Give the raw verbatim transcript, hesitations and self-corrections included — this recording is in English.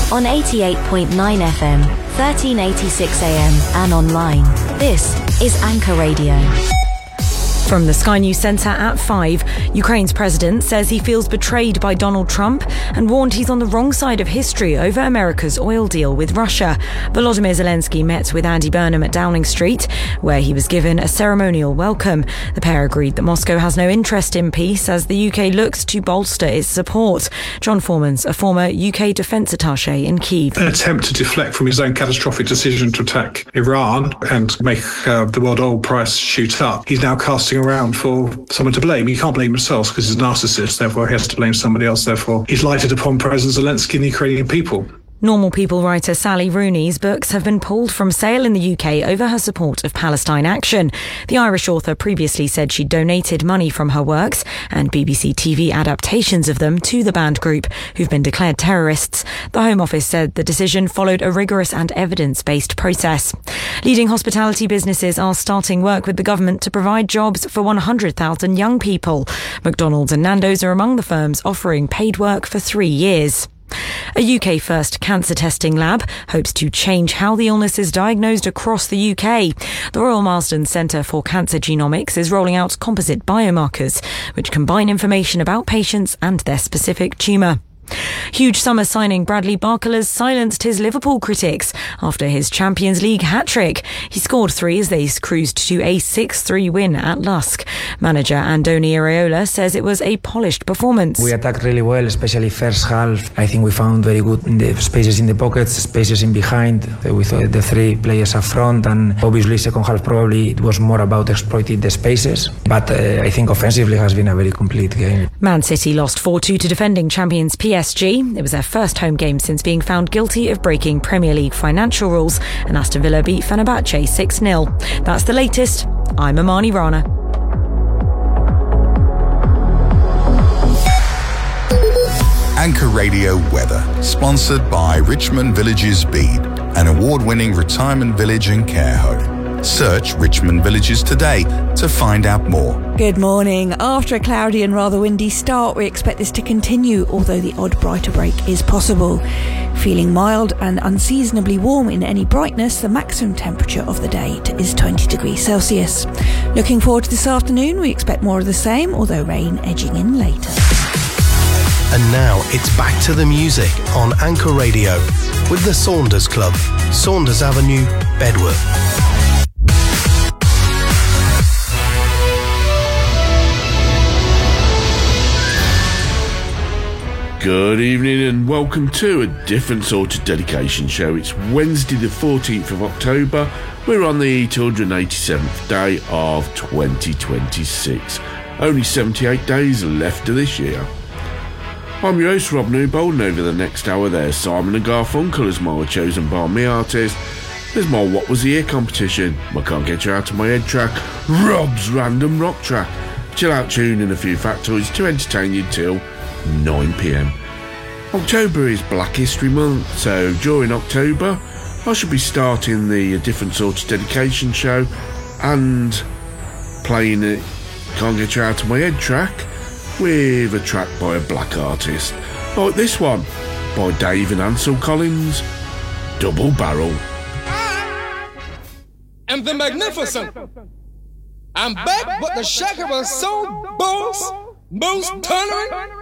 on eighty-eight point nine F M, thirteen eighty-six A M and online. This is Anchor Radio. From the Sky News Centre at five, Ukraine's president says he feels betrayed by Donald Trump and warned he's on the wrong side of history over America's oil deal with Russia. Volodymyr Zelensky met with Andy Burnham at Downing Street, where he was given a ceremonial welcome. The pair agreed that Moscow has no interest in peace as the U K looks to bolster its support. John Foreman's a former U K defence attaché in Kyiv. An attempt to deflect from his own catastrophic decision to attack Iran and make uh, the world oil price shoot up. He's now casting around for someone to blame. He can't blame himself because he's a narcissist, therefore he has to blame somebody else. Therefore, he's lighted upon President Zelensky and the Ukrainian people. Normal People writer Sally Rooney's books have been pulled from sale in the U K over her support of Palestine Action. The Irish author previously said she donated money from her works and B B C T V adaptations of them to the banned group, who've been declared terrorists. The Home Office said the decision followed a rigorous and evidence-based process. Leading hospitality businesses are starting work with the government to provide jobs for one hundred thousand young people. McDonald's and Nando's are among the firms offering paid work for three years. A U K-first cancer testing lab hopes to change how the illness is diagnosed across the U K. The Royal Marsden Centre for Cancer Genomics is rolling out composite biomarkers, which combine information about patients and their specific tumour. Huge summer signing Bradley Barcola silenced his Liverpool critics after his Champions League hat-trick. He scored three as they cruised to a six three win at Lusk. Manager Andoni Iraola says it was a polished performance. We attacked really well, especially first half. I think we found very good in the spaces in the pockets, spaces in behind, with the three players up front, and obviously second half probably it was more about exploiting the spaces. But uh, I think offensively has been a very complete game. Man City lost four two to defending champions P S G. It was their first home game since being found guilty of breaking Premier League financial rules, and Aston Villa beat Fenerbahce six nil. That's the latest. I'm Amani Rana. Anchor Radio Weather, sponsored by Richmond Villages Bede, an award-winning retirement village and care home. Search Richmond Villages today to find out more. Good morning. After a cloudy and rather windy start, we expect this to continue, although the odd brighter break is possible. Feeling mild and unseasonably warm in any brightness, the maximum temperature of the day is twenty degrees Celsius. Looking forward to this afternoon, we expect more of the same, although rain edging in later. And now it's back to the music on Anchor Radio with the Saunders Club, Saunders Avenue, Bedworth. Good evening and welcome to a different sort of dedication show. It's Wednesday the fourteenth of October. We're on the two hundred eighty-seventh day of twenty twenty-six. Only seventy-eight days left of this year. I'm your host Rob Newbold, and over the next hour there's Simon and Garfunkel as my chosen by me artist. There's my What Was the Year competition, my Can't Get You Out of My Head track, Rob's Random Rock track, chill out tune and a few factoids to entertain you till nine p m. October is Black History Month, so during October I should be starting the different sort of dedication show and playing it Can't Get You Out of My Head track with a track by a black artist, like this one by Dave and Ansel Collins, Double Barrel. And the Magnificent. I'm back with the Shakira Soul Boss, Moose Turner.